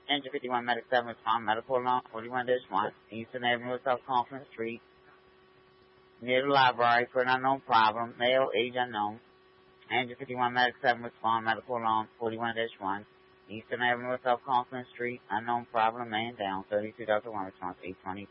Engine 51 Medic 7 respond medical alarm 41-1, Eastern Avenue, South Conference Street, near the library for an unknown problem, male, age unknown. Engine 51 Medic 7 respond medical alarm 41-1, Eastern Avenue, South Conference Street, unknown problem, man down, 32 Delta 1 response 820.